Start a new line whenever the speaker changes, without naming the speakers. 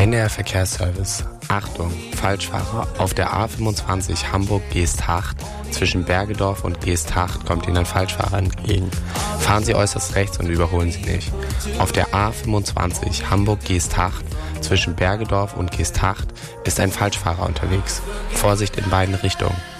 NDR Verkehrsservice. Achtung, Falschfahrer. Auf der A25 Hamburg-Geesthacht zwischen Bergedorf und Geesthacht kommt Ihnen ein Falschfahrer entgegen. Fahren Sie äußerst rechts und überholen Sie nicht. Auf der A25 Hamburg-Geesthacht zwischen Bergedorf und Geesthacht ist ein Falschfahrer unterwegs. Vorsicht in beiden Richtungen.